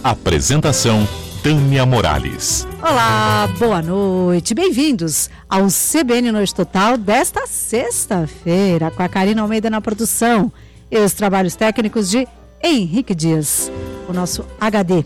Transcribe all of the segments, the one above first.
Apresentação Tânia Morales. Olá, boa noite. Bem-vindos ao CBN Noite Total desta sexta-feira, com a Karina Almeida na produção e os trabalhos técnicos de Henrique Dias, o nosso HD.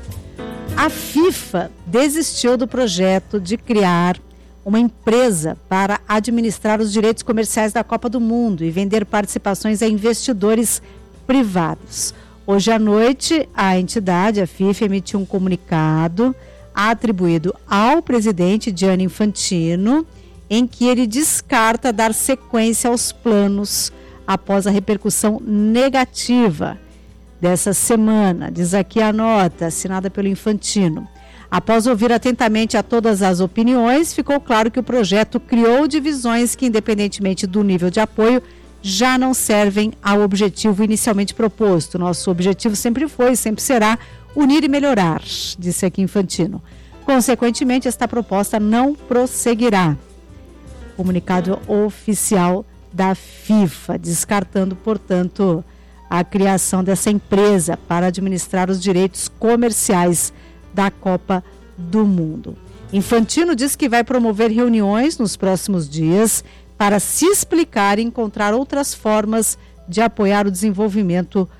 A FIFA desistiu do projeto de criar uma empresa para administrar os direitos comerciais da Copa do Mundo e vender participações a investidores privados. Hoje à noite, a entidade, a FIFA, emitiu um comunicado atribuído ao presidente Gianni Infantino, em que ele descarta dar sequência aos planos após a repercussão negativa dessa semana. Diz aqui a nota, assinada pelo Infantino. Após ouvir atentamente a todas as opiniões, ficou claro que o projeto criou divisões que, independentemente do nível de apoio, já não servem ao objetivo inicialmente proposto. Nosso objetivo sempre foi e sempre será unir e melhorar, disse aqui Infantino. Consequentemente, esta proposta não prosseguirá. Comunicado oficial da FIFA, descartando, portanto, a criação dessa empresa para administrar os direitos comerciais da Copa do Mundo. Infantino diz que vai promover reuniões nos próximos dias para se explicar e encontrar outras formas de apoiar o desenvolvimento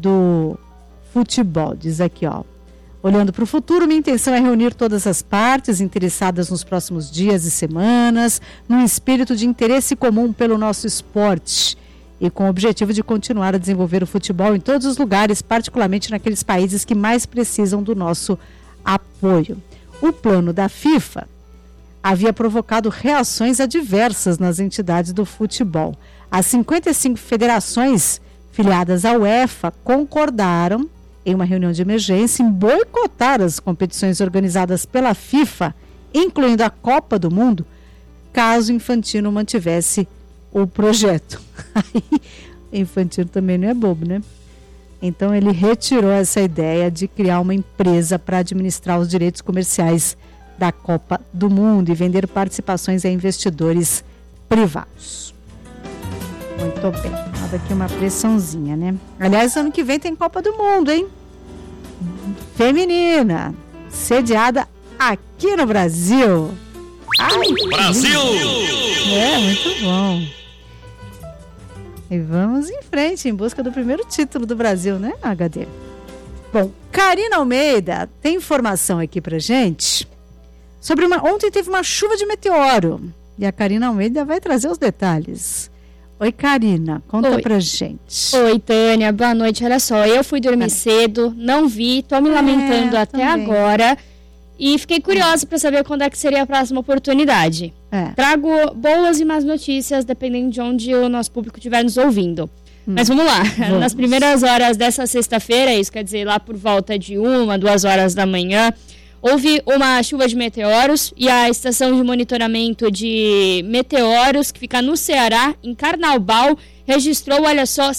do futebol. Diz aqui, ó. Olhando para o futuro, minha intenção é reunir todas as partes interessadas nos próximos dias e semanas, num espírito de interesse comum pelo nosso esporte e com o objetivo de continuar a desenvolver o futebol em todos os lugares, particularmente naqueles países que mais precisam do nosso apoio. O plano da FIFA havia provocado reações adversas nas entidades do futebol. As 55 federações filiadas à UEFA concordaram, em uma reunião de emergência, em boicotar as competições organizadas pela FIFA, incluindo a Copa do Mundo, caso Infantino mantivesse o projeto. Aí, Infantino também não é bobo, né? Então ele retirou essa ideia de criar uma empresa para administrar os direitos comerciais da Copa do Mundo e vender participações a investidores privados. Muito bem, nada aqui uma pressãozinha, né? Aliás, ano que vem tem Copa do Mundo, hein? Feminina, sediada aqui no Brasil. Ai, Brasil! É, muito bom. E vamos em frente, em busca do primeiro título do Brasil, né, HD? Bom, Karina Almeida tem informação aqui pra gente sobre ontem teve uma chuva de meteoro e a Karina Almeida vai trazer os detalhes. Oi, Karina, conta pra gente. Oi, Tânia, boa noite. Olha só, eu fui dormir cedo, não vi, tô me lamentando até agora e fiquei curiosa para saber quando é que seria a próxima oportunidade. Trago boas e más notícias, dependendo de onde o nosso público estiver nos ouvindo. Mas vamos lá, nas primeiras horas dessa sexta-feira, isso quer dizer lá por volta de 1, 2 horas da manhã, houve uma chuva de meteoros e a estação de monitoramento de meteoros, que fica no Ceará, em Carnaubal, registrou, olha só,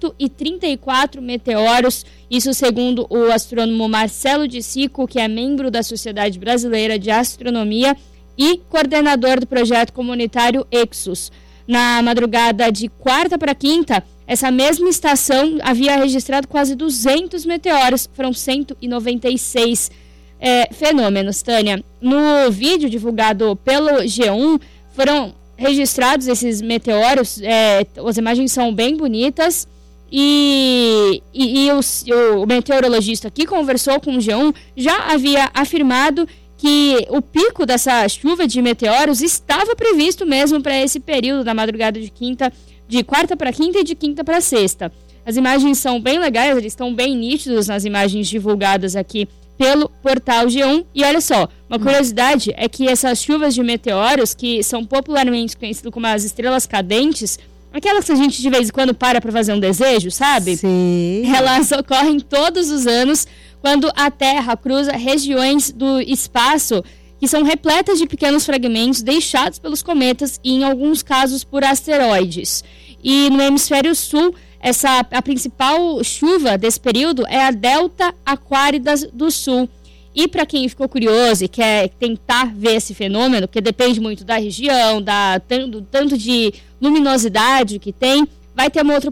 134 meteoros. Isso segundo o astrônomo Marcelo de Sico, que é membro da Sociedade Brasileira de Astronomia e coordenador do projeto comunitário Exus. Na madrugada de quarta para quinta, essa mesma estação havia registrado quase 200 meteoros, foram 196 fenômenos, Tânia. No vídeo divulgado pelo G1, foram registrados esses meteoros, as imagens são bem bonitas, e o meteorologista que conversou com o G1 já havia afirmado que o pico dessa chuva de meteoros estava previsto mesmo para esse período da madrugada de quarta para quinta e de quinta para sexta. As imagens são bem legais, eles estão bem nítidos nas imagens divulgadas aqui pelo portal G1. E olha só, uma curiosidade é que essas chuvas de meteoros, que são popularmente conhecidas como as estrelas cadentes, aquelas que a gente de vez em quando para fazer um desejo, sabe? Sim. Elas ocorrem todos os anos quando a Terra cruza regiões do espaço que são repletas de pequenos fragmentos deixados pelos cometas e, em alguns casos, por asteroides. E no hemisfério sul, a principal chuva desse período é a Delta Aquáridas do Sul. E para quem ficou curioso e quer tentar ver esse fenômeno, porque depende muito da região, do tanto de luminosidade que tem, vai ter uma outra